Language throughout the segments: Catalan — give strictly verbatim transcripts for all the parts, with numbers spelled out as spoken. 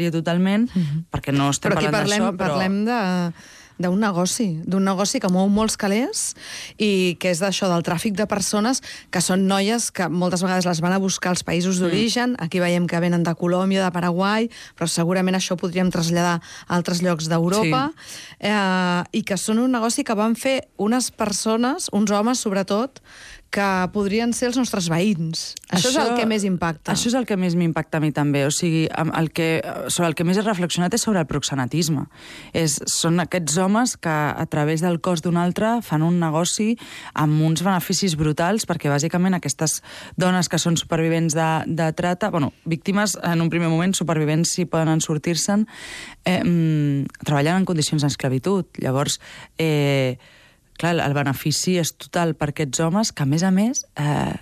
seria totalment, mm-hmm. perquè no estem però parlant d'això, però... Parlem de... d'un negoci, d'un negoci que mou molts calés i que és d'això, del tràfic de persones, que són noies que moltes vegades les van a buscar als països d'origen, mm. aquí veiem que venen de Colòmbia, de Paraguai, però segurament això ho podríem traslladar a altres llocs d'Europa, sí. eh, i que són un negoci que van fer unes persones, uns homes sobretot, que podrien ser els nostres veïns. Això, això és el que més impacta. Això és el que més m'impacta a mi també. O sigui, el que, sobre el que més he reflexionat és sobre el proxenetisme. És, són aquests homes que a través del cos d'un altre fan un negoci amb uns beneficis brutals, perquè bàsicament aquestes dones que són supervivents de, de trata, bueno, víctimes en un primer moment, supervivents si poden sortir-se'n, eh, treballen en condicions d'esclavitud. Llavors, eh, clar, el benefici és total per aquests homes que, a més a més, eh,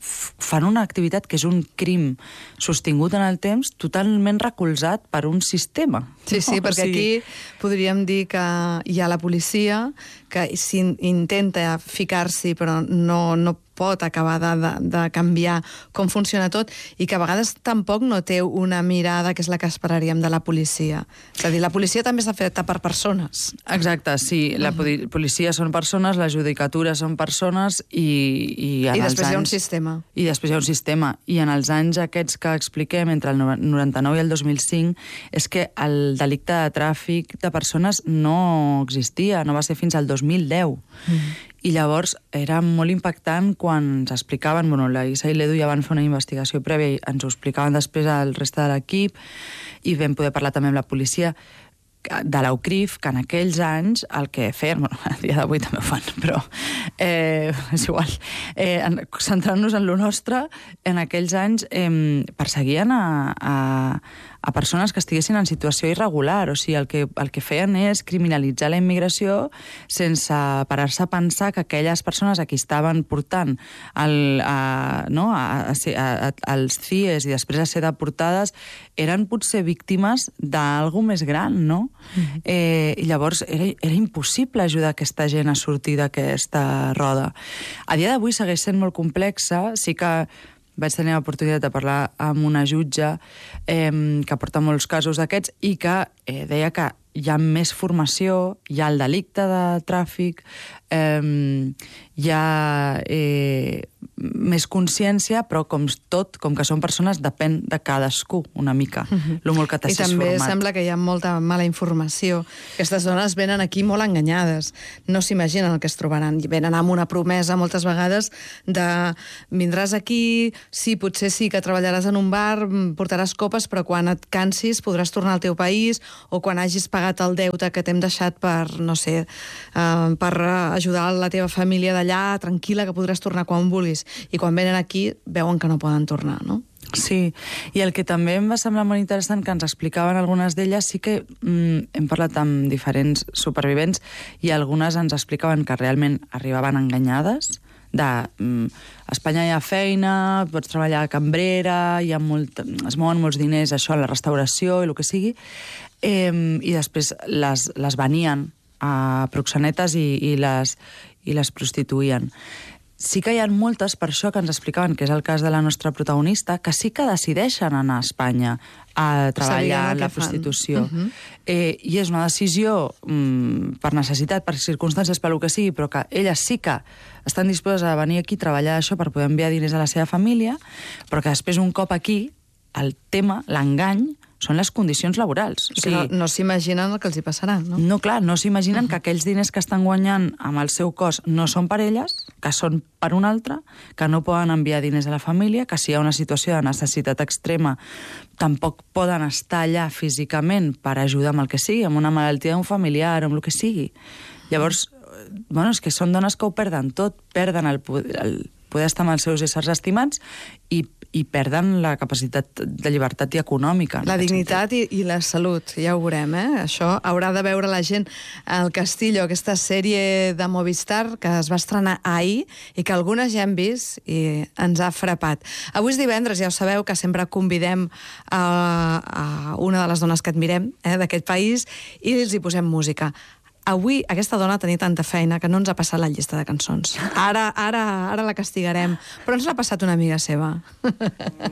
fan una activitat que és un crim sostingut en el temps, totalment recolzat per un sistema. Sí, sí, no? perquè o sigui... aquí podríem dir que hi ha la policia, que intenta ficar-s'hi però no, no pot acabar de, de, de canviar com funciona tot, i que a vegades tampoc no té una mirada que és la que esperaríem de la policia. És a dir, la policia també està feta per persones. Exacte, sí. La uh-huh. policia són persones, la judicatura són persones i... I, en I després els hi ha un anys... sistema. I després hi ha un sistema. I en els anys aquests que expliquem, entre el noranta-nou i el dos mil cinc, és que el delicte de tràfic de persones no existia, no va ser fins al dos mil deu. Uh-huh. I llavors era molt impactant quan ens explicaven, bueno, la Isa i l'Edu ja van fer una investigació prèvia i ens ho explicaven després al reste de l'equip, i vam poder parlar també amb la policia de l'U C R I F, que en aquells anys el que feien, bueno, a dia d'avui també ho fan, però eh, és igual, eh, centrant-nos en lo nostre, en aquells anys eh, perseguien a, a, a persones que estiguessin en situació irregular. O sigui, el que, el que feien és criminalitzar la immigració sense parar-se a pensar que aquelles persones a qui estaven portant el, a, no, a, a, a, als C I Es i després a ser deportades eren potser víctimes d'algú més gran, no? Mm-hmm. eh, I llavors era, era impossible ajudar aquesta gent a sortir d'aquesta roda. A dia d'avui segueix sent molt complexa, sí que vaig tenir l'oportunitat de parlar amb una jutge eh, que porta molts casos d'aquests i que eh, deia que hi ha més formació, hi ha el delicte de tràfic, eh, hi ha eh, més consciència, però com tot, com que són persones, depèn de cadascú una mica, mm-hmm. lo molt que t'has format. I també sembla que hi ha molta mala informació. Aquestes dones venen aquí molt enganyades, no s'imaginen el que es trobaran. Venen amb una promesa moltes vegades de vindràs aquí, sí, potser sí que treballaràs en un bar, portaràs copes, però quan et cansis podràs tornar al teu país, o quan hagis pagat el deute que t'hem deixat per, no sé, uh, per ajudar la teva família d'allà, tranquil·la, que podràs tornar quan vulguis. I quan venen aquí veuen que no poden tornar, no? Sí, i el que també em va semblar molt interessant que ens explicaven algunes d'elles, sí que mm, hem parlat amb diferents supervivents i algunes ens explicaven que realment arribaven enganyades, de mm, a Espanya hi ha feina, pots treballar a cambrera, hi ha molt, es mouen molts diners, això, a la restauració i el que sigui, eh, i després les, les venien a proxenetes i, i, les, i les prostituïen. Sí que hi ha moltes, per això que ens explicaven, que és el cas de la nostra protagonista, que sí que decideixen anar a Espanya a treballar en la prostitució. Uh-huh. eh, I és una decisió mm, per necessitat, per circumstàncies, per el que sigui, però que elles sí que estan disposades a venir aquí a treballar això per poder enviar diners a la seva família, però que després, un cop aquí, el tema, l'engany, són les condicions laborals. I que no, no s'imaginen el que els hi passarà, no? No, clar, no s'imaginen uh-huh. que aquells diners que estan guanyant amb el seu cos no són per elles, que són per un altre, que no poden enviar diners a la família, que si hi ha una situació de necessitat extrema tampoc poden estar allà físicament per ajudar amb el que sigui, amb una malaltia d'un familiar o amb el que sigui. Llavors, bueno, és que són dones que ho perden tot, perden el poder, el poder estar amb els seus éssers estimats i i perden la capacitat de llibertat i econòmica. La dignitat i, i la salut, ja ho veurem, eh? Això haurà de veure la gent al Castillo, aquesta sèrie de Movistar que es va estrenar ahir i que algunes ja hem vist i ens ha frapat. Avui és divendres, ja ho sabeu, que sempre convidem a, a una de les dones que admirem, eh, d'aquest país, i els hi posem música. Avui aquesta dona tenia tanta feina que no ens ha passat la llista de cançons. Ara, ara, ara la castigarem, però ens l'ha passat una amiga seva.